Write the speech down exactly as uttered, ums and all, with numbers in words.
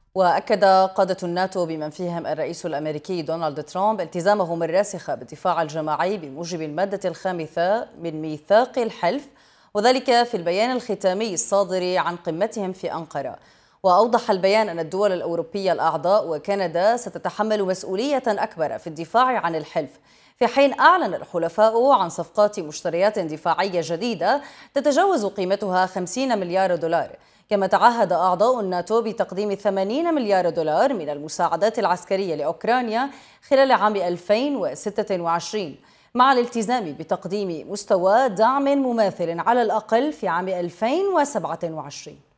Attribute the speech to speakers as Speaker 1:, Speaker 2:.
Speaker 1: وأكد قادة الناتو بمن فيهم الرئيس الأمريكي دونالد ترامب التزامهم الراسخ بالدفاع الجماعي بموجب المادة الخامسة من ميثاق الحلف، وذلك في البيان الختامي الصادر عن قمتهم في أنقرة. وأوضح البيان أن الدول الأوروبية الأعضاء وكندا ستتحمل مسؤولية أكبر في الدفاع عن الحلف، في حين أعلن الحلفاء عن صفقات مشتريات دفاعية جديدة تتجاوز قيمتها خمسين مليار دولار. كما تعهد أعضاء الناتو بتقديم ثمانين مليار دولار من المساعدات العسكرية لأوكرانيا خلال عام ألفين وستة وعشرين، مع الالتزام بتقديم مستوى دعم مماثل على الأقل في عام ألفين وسبعة وعشرين.